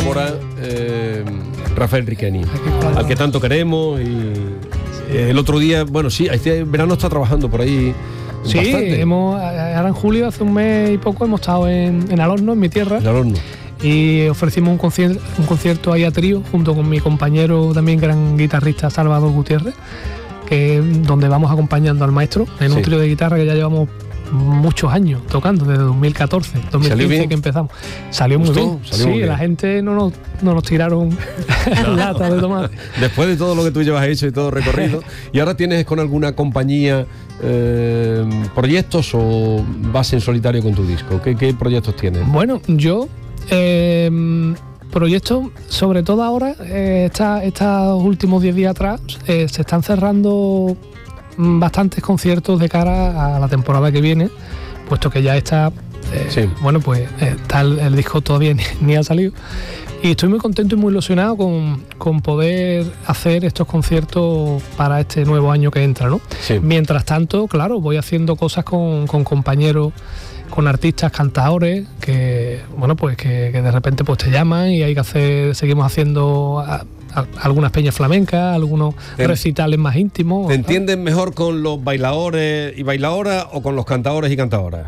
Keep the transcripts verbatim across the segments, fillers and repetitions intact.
colabora eh, Rafael Riqueni, al que tanto queremos. Y eh, el otro día, bueno, sí, este verano está trabajando por ahí. Sí, bastante. hemos, ahora en julio, hace un mes y poco, hemos estado en, en Alorno, en mi tierra. En Alorno. Y ofrecimos un concierto, un concierto ahí a trío, junto con mi compañero, también gran guitarrista, Salvador Gutiérrez, que donde vamos acompañando al maestro en Sí. un trío de guitarra que ya llevamos muchos años tocando, desde dos mil catorce, dos mil quince que empezamos. Salió muy ¿Gustó? bien. Salió Sí, muy bien. la gente no nos, no nos tiraron latas de tomate. Después de todo lo que tú llevas hecho y todo recorrido, ¿y ahora tienes con alguna compañía eh, proyectos o vas en solitario con tu disco? ¿Qué, qué proyectos tienes? Bueno, yo eh, proyectos, sobre todo ahora, eh, esta- estos últimos diez días atrás, eh, se están cerrando mm, bastantes conciertos de cara a la temporada que viene, puesto que ya está, eh, Sí. bueno, pues eh, está el, el disco todavía ni, ni ha salido. Y estoy muy contento y muy ilusionado con, con poder hacer estos conciertos para este nuevo año que entra, ¿no? Sí. Mientras tanto, claro, voy haciendo cosas con, con compañeros, con artistas, cantadores, que bueno, pues que, que de repente pues te llaman y hay que hacer, seguimos haciendo a- a- algunas peñas flamencas, algunos Te- recitales más íntimos. ¿Te entiendes mejor con los bailadores y bailadoras o con los cantadores y cantadoras?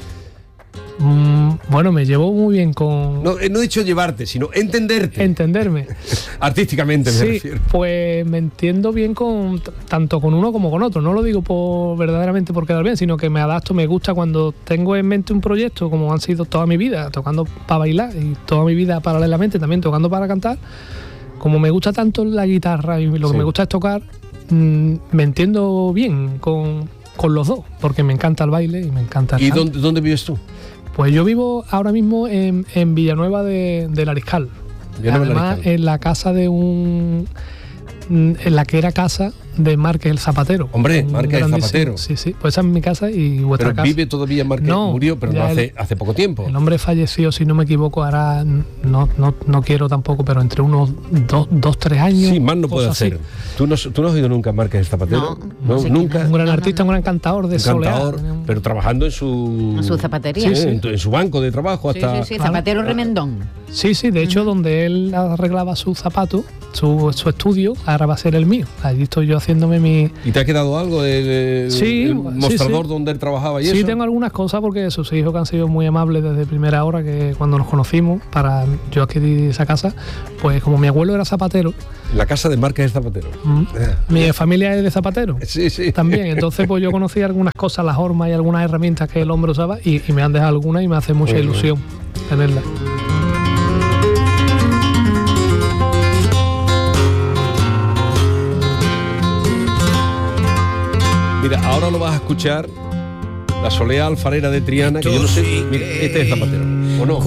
Mm, bueno, me llevo muy bien con No, eh, no he dicho llevarte, sino entenderte. entenderme. Artísticamente me Sí, refiero. pues me entiendo bien con t- tanto con uno como con otro. No lo digo por verdaderamente por quedar bien, sino que me adapto, me gusta cuando tengo en mente un proyecto, como han sido toda mi vida, tocando para bailar y toda mi vida paralelamente también tocando para cantar. Como me gusta tanto la guitarra y lo Sí. que me gusta es tocar, mm, me entiendo bien con, con los dos, porque me encanta el baile y me encanta el ¿Y canto. dónde, dónde vives tú? Pues yo vivo ahora mismo en, en Villanueva de, del Ariscal. Villanueva del Además, Ariscal. en la casa de un... en la que era casa de Márquez el Zapatero. Hombre, Un Márquez el grandísimo- Zapatero. Sí, sí. Pues esa es mi casa y vuestra Pero casa. vive todavía Márquez, No, murió, pero no ya hace, el- hace poco tiempo. El hombre falleció, si no me equivoco, ahora no, no, no quiero tampoco, pero entre unos dos, dos tres años. Sí, más no puede cosas así. hacer. ¿Tú no, ¿Tú no has oído nunca a Márquez el Zapatero? No, no sé quién nunca. es. Un gran No, no, artista, no. un gran cantador de Un soleá. cantador, pero trabajando en su... En su zapatería. Sí, En, tu- en su banco de trabajo Sí, hasta... sí, sí, zapatero remendón. Sí, sí, de hecho, donde él arreglaba sus zapatos, su, su estudio, ahora va a ser el mío. Allí estoy yo haciéndome mi... ¿Y te ha quedado algo de, de- Sí, del sí, mostrador sí. donde él trabajaba y Sí, eso? tengo algunas cosas porque sus hijos que han sido muy amables desde primera hora, que cuando nos conocimos, para yo adquirir esa casa, pues como mi abuelo era zapatero, La casa de Márquez el Zapatero. mm, mi familia es de zapatero. Sí, sí. También, entonces pues yo conocí algunas cosas, las hormas y algunas herramientas que el hombre usaba y, y me han dejado algunas y me hace mucha Muy bien. ilusión tenerlas. Mira, ahora lo vas a escuchar, la solea alfarera de Triana, que yo no sé, mira, este es Zapatero, ¿o no?